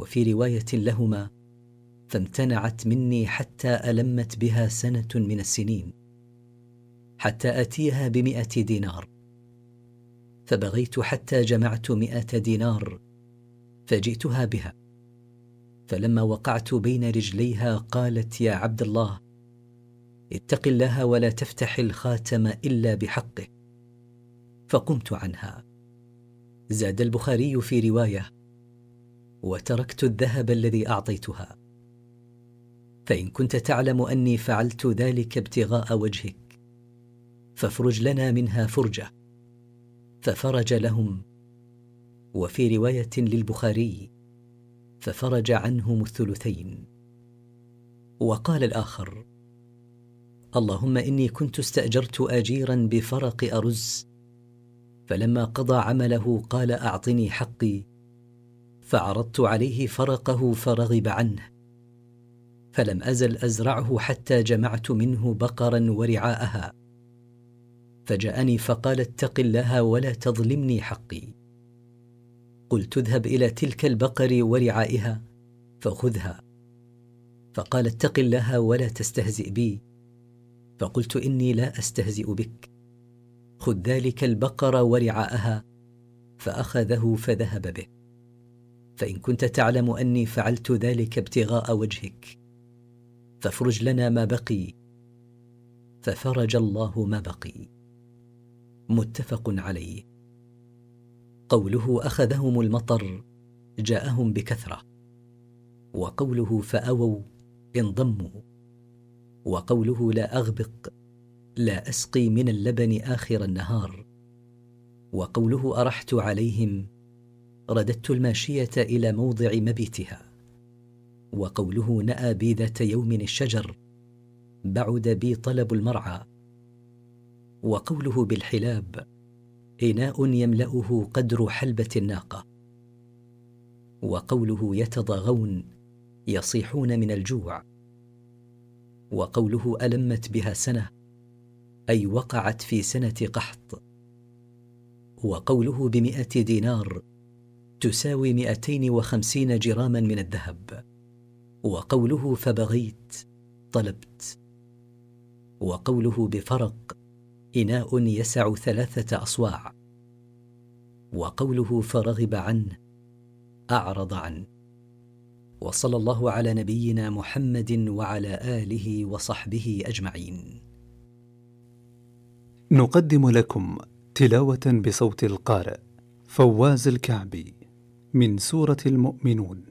وفي رواية لهما: فامتنعت مني حتى ألمت بها سنة من السنين، حتى آتيها ب100 دينار. فبغيت حتى جمعت 100 دينار، فجئتها بها. فلما وقعت بين رجليها قالت: يا عبد الله، اتق الله ولا تفتح الخاتم إلا بحقه. فقمت عنها. زاد البخاري في رواية: وتركت الذهب الذي أعطيتها. فإن كنت تعلم أني فعلت ذلك ابتغاء وجهك فافرج لنا منها فرجة. ففرج لهم. وفي رواية للبخاري: ففرج عنهم الثلثين. وقال الآخر: اللهم إني كنت استأجرت أجيرا بفرق أرز، فلما قضى عمله قال: أعطني حقي، فعرضت عليه فرقه فرغب عنه، فلم أزل أزرعه حتى جمعت منه بقرا ورعاءها. فجاءني فقال: اتق الله ولا تظلمني حقي. قلت: اذهب إلى تلك البقر ورعائها فخذها. فقال: اتق الله ولا تستهزئ بي. فقلت: إني لا أستهزئ بك، خذ ذلك البقر ورعاءها. فأخذه فذهب به. فإن كنت تعلم أني فعلت ذلك ابتغاء وجهك فافرج لنا ما بقي. ففرج الله ما بقي. متفق عليه. قوله أخذهم المطر جاءهم بكثرة، وقوله فأووا انضموا، وقوله لا أغبق لا أسقي من اللبن آخر النهار، وقوله أرحت عليهم رددت الماشية إلى موضع مبيتها، وقوله نأى بي ذات يوم الشجر بعد بي طلب المرعى، وقوله بالحلاب إناء يملأه قدر حلبة الناقة، وقوله يتضاغون يصيحون من الجوع، وقوله ألمت بها سنة أي وقعت في سنة قحط، وقوله ب100 دينار تساوي 250 جراما من الذهب، وقوله فبغيت طلبت، وقوله بفرق إناء يسع 3 أصواع، وقوله فرغب عنه أعرض عنه. وصلى الله على نبينا محمد وعلى آله وصحبه أجمعين. نقدم لكم تلاوة بصوت القارئ فواز الكعبي من سورة المؤمنون.